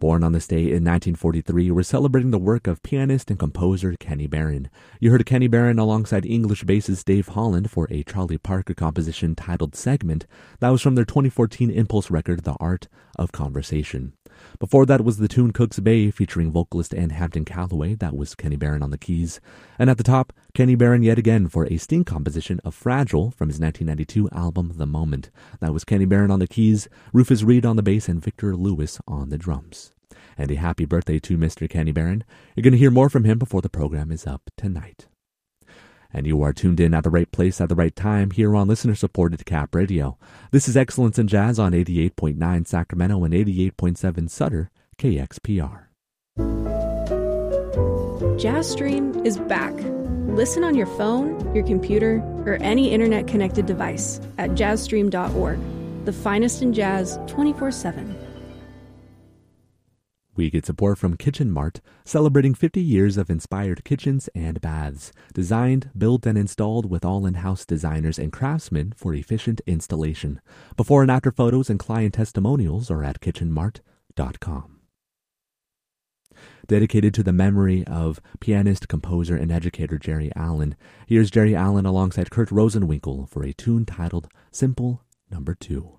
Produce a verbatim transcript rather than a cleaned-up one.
Born on this day in nineteen forty-three, we're celebrating the work of pianist and composer Kenny Barron. You heard Kenny Barron alongside English bassist Dave Holland for a Charlie Parker composition titled Segment. That was from their twenty fourteen Impulse record, The Art of Conversation. Before that was the tune Cook's Bay featuring vocalist Ann Hampton Calloway. That was Kenny Barron on the keys. And at the top, Kenny Barron yet again for a Sting composition of Fragile from his nineteen ninety-two album The Moment. That was Kenny Barron on the keys, Rufus Reid on the bass, and Victor Lewis on the drums. And a happy birthday to Mister Kenny Barron. You're going to hear more from him before the program is up tonight. And you are tuned in at the right place at the right time here on listener-supported Cap Radio. This is Excellence in Jazz on eighty-eight point nine Sacramento and eighty-eight point seven Sutter, K X P R. JazzStream is back. Listen on your phone, your computer, or any internet-connected device at jazz stream dot org. The finest in jazz twenty-four seven. We get support from Kitchen Mart, celebrating fifty years of inspired kitchens and baths, designed, built, and installed with all in-house designers and craftsmen for efficient installation. Before and after photos and client testimonials are at kitchen mart dot com. Dedicated to the memory of pianist, composer, and educator Jerry Allen, here's Jerry Allen alongside Kurt Rosenwinkel for a tune titled Simple Number Two.